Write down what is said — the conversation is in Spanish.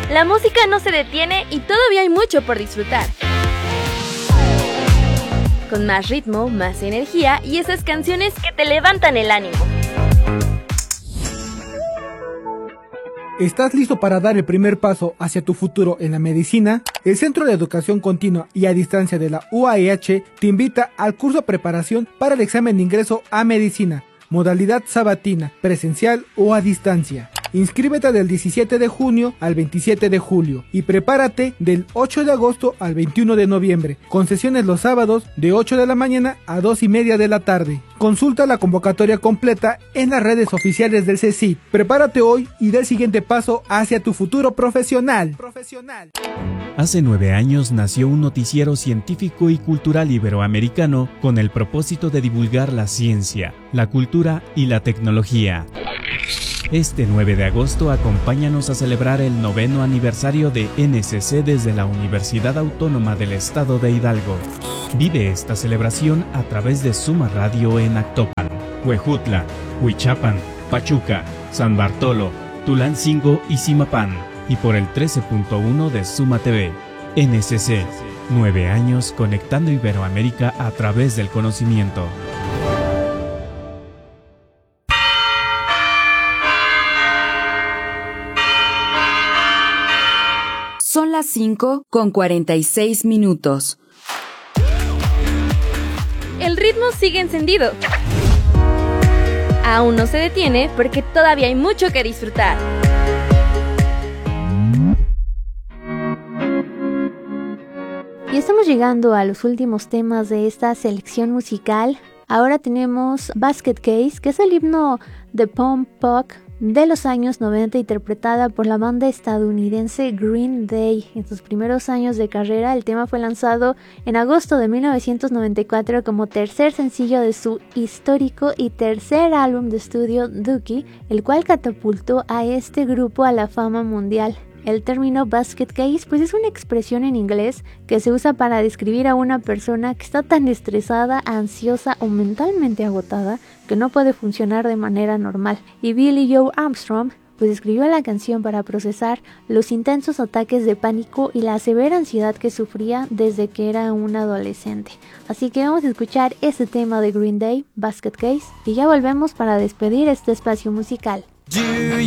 La música no se detiene y todavía hay mucho por disfrutar. Con más ritmo, más energía y esas canciones que te levantan el ánimo. ¿Estás listo para dar el primer paso hacia tu futuro en la medicina? El Centro de Educación Continua y a Distancia de la UAEH te invita al curso Preparación para el examen de ingreso a medicina, modalidad sabatina, presencial o a distancia. Inscríbete del 17 de junio al 27 de julio y prepárate del 8 de agosto al 21 de noviembre, con sesiones los sábados de 8 de la mañana a 2:30 de la tarde. Consulta la convocatoria completa en las redes oficiales del CECIT. Prepárate hoy y da el siguiente paso hacia tu futuro profesional. Hace 9 años nació un noticiero científico y cultural iberoamericano con el propósito de divulgar la ciencia, la cultura y la tecnología. Este 9 de agosto acompáñanos a celebrar el 9º aniversario de NSC desde la Universidad Autónoma del Estado de Hidalgo. Vive esta celebración a través de Suma Radio en Actopan, Huejutla, Huichapan, Pachuca, San Bartolo, Tulancingo y Zimapán, y por el 13.1 de Suma TV. NSC, 9 años conectando Iberoamérica a través del conocimiento. Son las 5:46. El ritmo sigue encendido. Aún no se detiene porque todavía hay mucho que disfrutar. Y estamos llegando a los últimos temas de esta selección musical. Ahora tenemos Basket Case, que es el himno de punk pop de los años 90, interpretada por la banda estadounidense Green Day. En sus primeros años de carrera, el tema fue lanzado en agosto de 1994 como tercer sencillo de su histórico y tercer álbum de estudio Dookie, el cual catapultó a este grupo a la fama mundial. El término basket case pues es una expresión en inglés que se usa para describir a una persona que está tan estresada, ansiosa o mentalmente agotada que no puede funcionar de manera normal. Y Billie Joe Armstrong pues escribió la canción para procesar los intensos ataques de pánico y la severa ansiedad que sufría desde que era un adolescente. Así que vamos a escuchar este tema de Green Day, Basket Case, y ya volvemos para despedir este espacio musical. Do